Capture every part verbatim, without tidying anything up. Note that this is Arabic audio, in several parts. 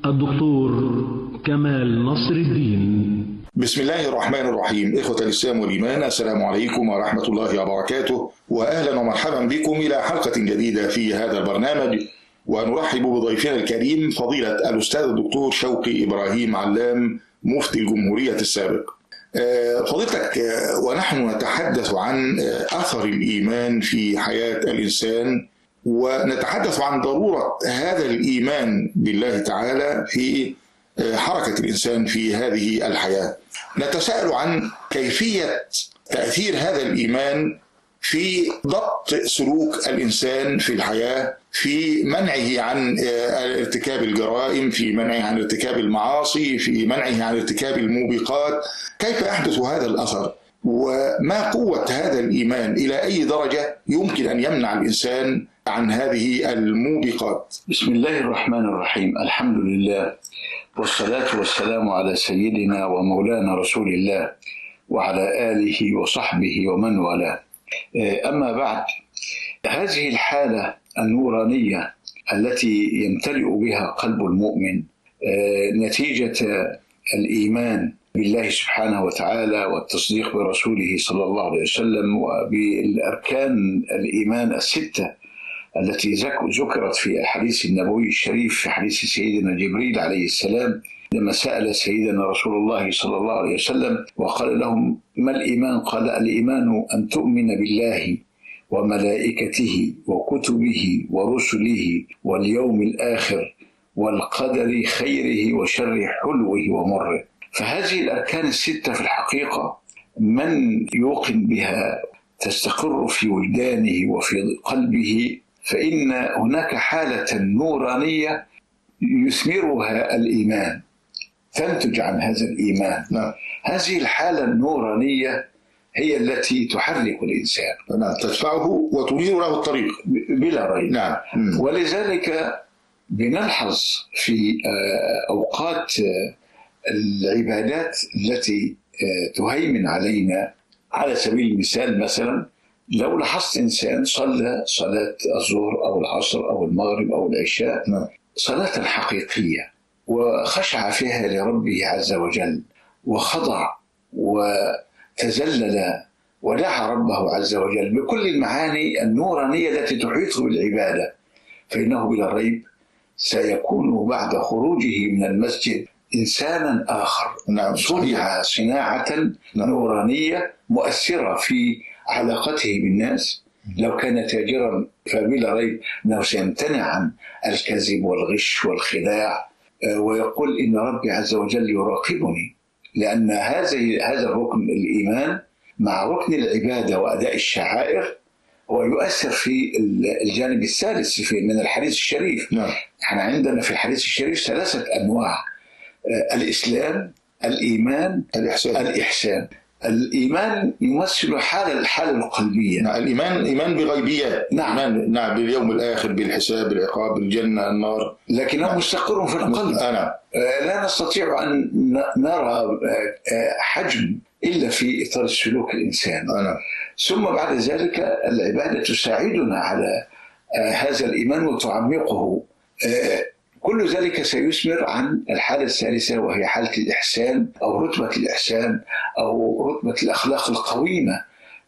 الدكتور كمال نصر الدين. بسم الله الرحمن الرحيم. إخوة الإسلام والإيمان، السلام عليكم ورحمة الله وبركاته، وأهلا ومرحبا بكم إلى حلقة جديدة في هذا البرنامج، ونرحب بضيفنا الكريم فضيلة الأستاذ الدكتور شوقي إبراهيم علام مفتي الجمهورية السابق. فضيلتك، ونحن نتحدث عن أثر الإيمان في حياة الإنسان، ونتحدث عن ضرورة هذا الإيمان بالله تعالى في حركة الإنسان في هذه الحياة، نتساءل عن كيفية تأثير هذا الإيمان في ضبط سلوك الإنسان في الحياة، في منعه عن ارتكاب الجرائم، في منعه عن ارتكاب المعاصي، في منعه عن ارتكاب الموبقات. كيف يحدث هذا الأثر؟ وما قوة هذا الإيمان؟ إلى أي درجة يمكن أن يمنع الإنسان عن هذه الموبقات؟ بسم الله الرحمن الرحيم. الحمد لله، والصلاة والسلام على سيدنا ومولانا رسول الله وعلى آله وصحبه ومن والاه. أما بعد، هذه الحالة النورانية التي يمتلئ بها قلب المؤمن نتيجة الإيمان بالله سبحانه وتعالى والتصديق برسوله صلى الله عليه وسلم وبالأركان الإيمان الستة التي ذكرت في الحديث النبوي الشريف، في حديث سيدنا جبريل عليه السلام لما سأل سيدنا رسول الله صلى الله عليه وسلم وقال لهم: ما الإيمان؟ قال: الإيمان أن تؤمن بالله وملائكته وكتبه ورسله واليوم الآخر والقدر خيره وشره حلوه ومره. فهذه الأركان الستة في الحقيقة من يوقن بها تستقر في وجدانه وفي قلبه، فإن هناك حالة نورانية يثمرها الإيمان، تنتج عن هذا الإيمان. نعم. هذه الحالة النورانية هي التي تحرك الإنسان، نعم، تدفعه وتنير له الطريق بلا ريب. نعم. ولذلك بنلحظ في أوقات العبادات التي تهيمن علينا، على سبيل المثال مثلا لو لاحظت إنسان صلى صلاة الظهر أو العصر أو المغرب أو العشاء صلاة حقيقية وخشع فيها لربه عز وجل وخضع وتذلل ودعا ربه عز وجل بكل المعاني النورانية التي تحيط بالعبادة، فإنه بلا ريب سيكون بعد خروجه من المسجد إنسانا آخر. نعم. صنع صناعة نورانية مؤثرة في علاقته بالناس. لو كان تاجرا فبلا ريب أنه سيمتنع عن الكذب والغش والخداع، ويقول إن ربي عز وجل يراقبني، لأن هذا هذا الركن الإيمان مع ركن العبادة وأداء الشعائر ويؤثر في الجانب الثالث في من الحديث الشريف. نعم. احنا عندنا في الحديث الشريف ثلاثة أنواع: الإسلام، الإيمان، الإحسان. الإحسان. الإيمان يمثل حالة الحالة القلبية. نعم. الإيمان إيمان بغيبيات. نعم. إيمان نعم باليوم الآخر، بالحساب، بالعقاب، بالجنة، النار، لكنه نعم. مستقر في القلب. أنا. لا نستطيع أن نرى حجم إلا في إطار السلوك الإنسان. أنا. ثم بعد ذلك العبادة تساعدنا على هذا الإيمان وتعمقه. كل ذلك سيثمر عن الحالة الثالثة، وهي حالة الإحسان أو رتبة الإحسان أو رتبة الأخلاق القويمة،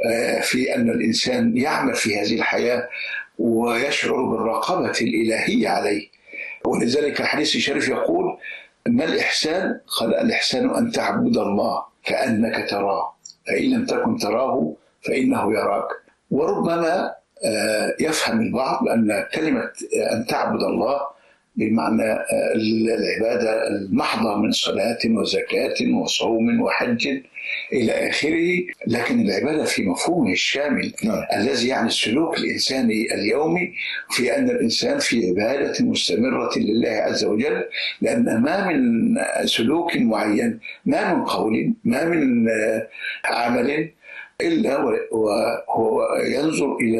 في أن الإنسان يعمل في هذه الحياة ويشعر بالرقابة الإلهية عليه. ولذلك الحديث الشريف يقول: ما الإحسان؟ قال: الإحسان أن تعبد الله كأنك تراه، فإن لم تكن تراه فإنه يراك. وربما يفهم البعض أن كلمة أن تعبد الله بمعنى العبادة المحضة من صلاة وزكاة وصوم وحج إلى آخره، لكن العبادة في مفهومه الشامل نعم. الذي يعني السلوك الإنساني اليومي، في أن الإنسان في عبادة مستمرة لله عز وجل، لأن ما من سلوك معين، ما من قول، ما من عمل إلا وهو ينظر إلى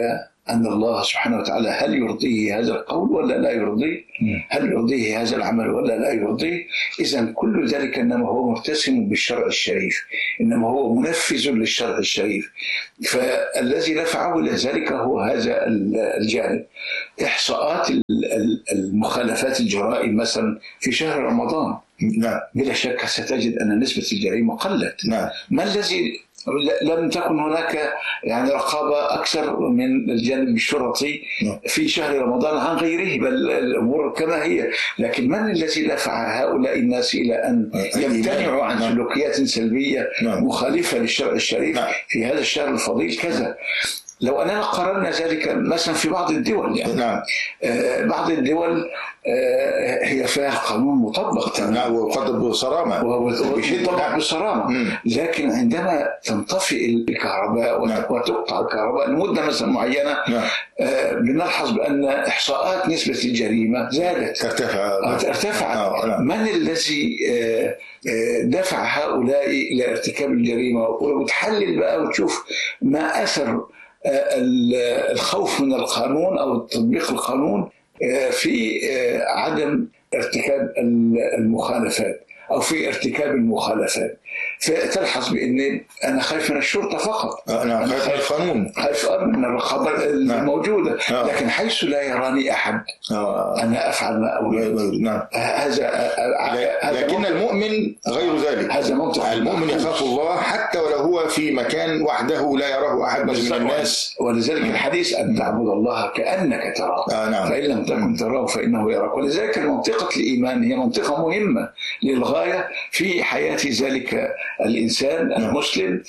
أن الله سبحانه وتعالى هل يرضيه هذا القول ولا لا يرضيه؟ هل يرضيه هذا العمل ولا لا يرضيه؟ إذن كل ذلك إنما هو مرتسم بالشرع الشريف، إنما هو منفذ للشرع الشريف. فالذي دفعه إلى ذلك هو هذا الجانب. إحصاءات المخالفات الجرائم مثلا في شهر رمضان، نعم بلا شك ستجد أن نسبة الجريمة قلت. نعم. ما الذي لم تكن هناك يعني رقابة أكثر من الجانب الشرطي في شهر رمضان عن غيره، بل الأمور كما هي. لكن من الذي دفع هؤلاء الناس إلى أن يمتنعوا عن سلوكيات سلبية مخالفة للشرع الشريف في هذا الشهر الفضيل كذا؟ لو أننا قررنا ذلك مثلا في بعض الدول، يعني نعم. آه بعض الدول آه هي فيها قانون مطبق نعم وقد بصرامة ومطبق بصرامة، لكن عندما تنطفئ الكهرباء وتقطع الكهرباء لمدة مثلا معينة آه بنلحظ بأن إحصاءات نسبة الجريمة زادت ارتفعت ارتفعت. من الذي آه دفع هؤلاء إلى ارتكاب الجريمة؟ وتحلل بقى وتشوف ما أثر الخوف من القانون أو تطبيق القانون في عدم ارتكاب المخالفات أو في ارتكاب المخالفات. فتلحظ بأن أنا خايف من الشرطة فقط، أنا خايف من القانون، خايف من الرقابة الموجودة، لكن حيث لا يراني أحد أنا أفعل ما أريد. نعم. هذا لكن المؤمن غير ذلك. هذا منطق. المؤمن يخاف الله حتى ولو هو في مكان وحده لا يراه أحد من الناس. ولذلك الحديث أن تعبد الله كأنك تراه، آه نعم. فإن لم تكن تراه فإنه يراك. ولذلك منطقة الإيمان هي منطقة مهمة للغاية في حياة ذلك الإنسان المسلم،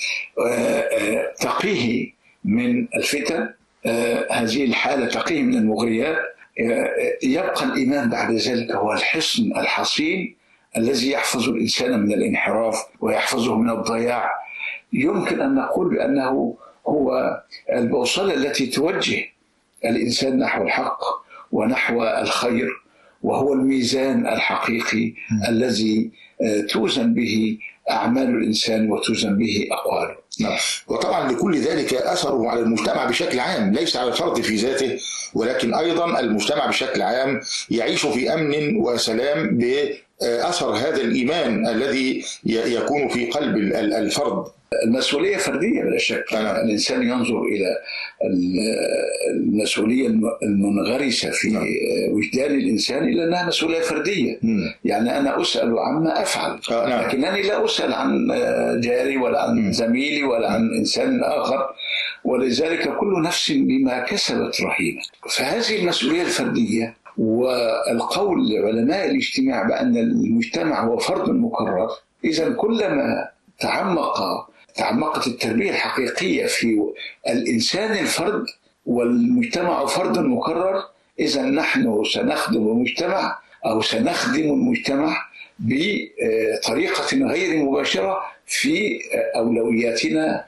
تقيه من الفتن، هذه الحالة تقيه من المغريات. يبقى الإيمان بعد ذلك هو الحصن الحصين الذي يحفظ الإنسان من الانحراف ويحفظه من الضياع. يمكن أن نقول بأنه هو البوصلة التي توجه الإنسان نحو الحق ونحو الخير، وهو الميزان الحقيقي الذي توزن به أعمال الإنسان وتوزن به أقواله. نعم. وطبعا لكل ذلك أثره على المجتمع بشكل عام، ليس على الفرد في ذاته، ولكن أيضا المجتمع بشكل عام يعيش في أمن وسلام بأثر هذا الإيمان الذي يكون في قلب الفرد. المسؤولية فردية بلا شك. أنا. الإنسان ينظر إلى المسؤولية المنغرسة في وجدان الإنسان إلى أنها مسؤولية فردية. م. يعني أنا أسأل عما أفعل، آه نعم. لكنني لا أسأل عن جاري ولا عن م. زميلي ولا عن إنسان آخر، ولذلك كل نفس بما كسبت رهينة. فهذه المسؤولية الفردية، والقول لعلماء الاجتماع بأن المجتمع هو فرد مكرر، إذن كلما تعمق تعمقت التربية الحقيقية في الإنسان الفرد والمجتمع فرد مكرر، إذا نحن سنخدم المجتمع أو سنخدم المجتمع بطريقة غير مباشرة في أولوياتنا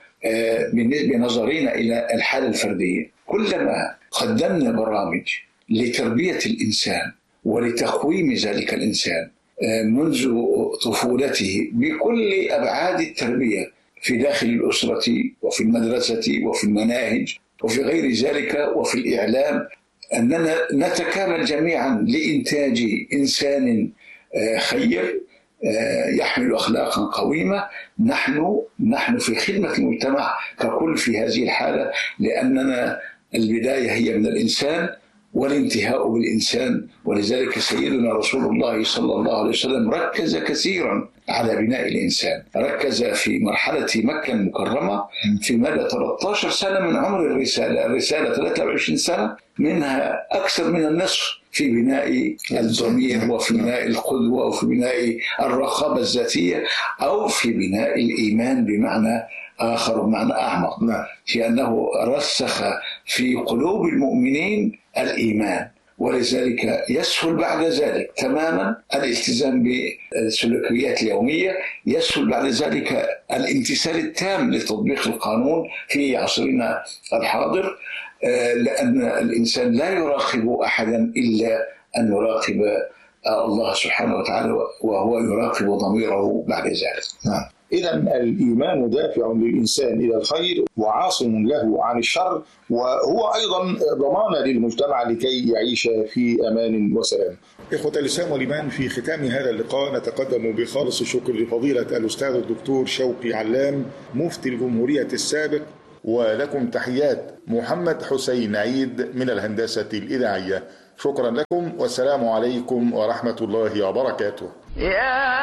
بنظرنا إلى الحالة الفردية. كلما قدمنا برامج لتربية الإنسان ولتقويم ذلك الإنسان منذ طفولته بكل أبعاد التربية في داخل الأسرة وفي المدرسة وفي المناهج وفي غير ذلك وفي الإعلام، أننا نتكامل جميعا لإنتاج إنسان خير يحمل أخلاقا قويمة. نحن نحن في خدمة المجتمع ككل في هذه الحالة، لأننا البداية هي من الإنسان والانتهاء بالإنسان. ولذلك سيدنا رسول الله صلى الله عليه وسلم ركز كثيرا على بناء الإنسان، ركز في مرحلة مكة المكرمة في مدى ثلاثة عشر سنة من عمر الرسالة، الرسالة ثلاثة وعشرين سنة، منها أكثر من النصف في بناء الضمير وفي بناء القدوة وفي بناء الرقابة الذاتية أو في بناء الإيمان بمعنى آخر بمعنى أعمق، في أنه رسخ في قلوب المؤمنين الإيمان. ولذلك يسهل بعد ذلك تماما الالتزام بالسلوكيات اليومية، يسهل بعد ذلك الامتثال التام لتطبيق القانون في عصرنا الحاضر، لأن الإنسان لا يراقب أحدا إلا أن يراقب الله سبحانه وتعالى، وهو يراقب ضميره بعد ذلك. نعم. إذا الإيمان دافع للإنسان إلى الخير وعاصم له عن الشر، وهو أيضا ضمان للمجتمع لكي يعيش في أمان وسلام. إخوة الإسلام والإيمان، في ختام هذا اللقاء نتقدم بخالص الشكر لفضيلة الأستاذ الدكتور شوقي علام مفتي الجمهورية السابق، ولكم تحيات محمد حسين عيد من الهندسة الإذاعية. شكرا لكم والسلام عليكم ورحمة الله وبركاته.